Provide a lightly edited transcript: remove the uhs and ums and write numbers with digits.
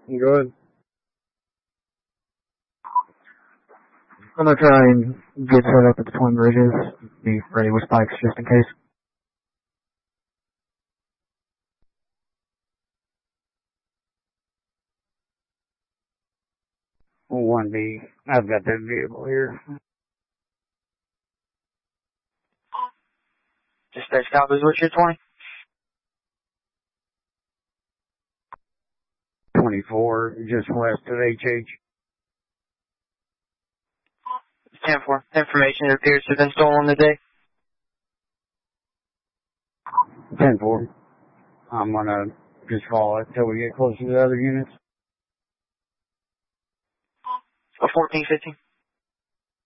Go ahead. I'm gonna try and get set up at the Twin Bridges. Be ready with spikes just in case. 1B, I've got that vehicle here. Dispatch copies, what's your 20? 24, just west of HH. 10-4. Information appears to have been stolen today. 10-4. I'm gonna just follow it till we get closer to the other units. 14-15.